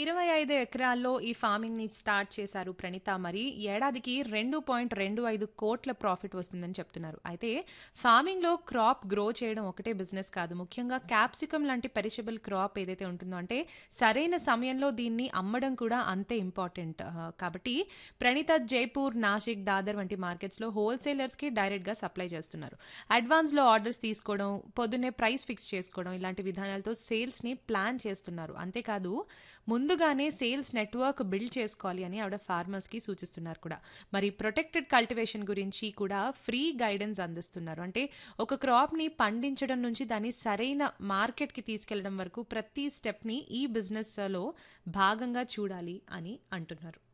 25 ఎకరాల్లో ఈ ఫార్మింగ్‌ని స్టార్ట్ చేశారు ప్రణీత. మరి ఏడాదికి 2.25 కోట్ల ప్రాఫిట్ వస్తుందని చెప్తున్నారు. అయితే ఫార్మింగ్‌లో క్రాప్ గ్రో చేయడం ఒకటే బిజినెస్ కాదు. ముఖ్యంగా క్యాప్సికమ్ లాంటి పెరిషబుల్ క్రాప్ ఏదైతే ఉంటుందో అంటే సరైన సమయంలో దీన్ని అమ్మడం కూడా అంతే ఇంపార్టెంట్. కాబట్టి ప్రణీత జైపూర్, నాసిక్, దాదర్ వంటి మార్కెట్స్‌లో హోల్‌సేలర్స్‌కి డైరెక్ట్‌గా సప్లై చేస్తున్నారు. అడ్వాన్స్‌లో ఆర్డర్స్ తీసుకోవడం, పొద్దున్నే ప్రైస్ ఫిక్స్ చేసుకోవడం ఇలాంటి విధానాలతో సేల్స్‌ని ప్లాన్ చేస్తున్నారు. అంతేకాదు ముందుగానే సేల్స్ నెట్వర్క్ బిల్డ్ చేసుకోవాలి అని ఆవిడ ఫార్మర్స్‌కి సూచిస్తున్నారు కూడా. మరి ప్రొటెక్టెడ్ కల్టివేషన్ గురించి కూడా ఫ్రీ గైడెన్స్ అందిస్తున్నారు. అంటే ఒక క్రాప్‌ని పండించడం నుంచి దాన్ని సరైన మార్కెట్‌కి తీసుకెళ్లడం వరకు ప్రతి స్టెప్‌ని ఈ బిజినెస్‌లో భాగంగా చూడాలి అని అంటున్నారు.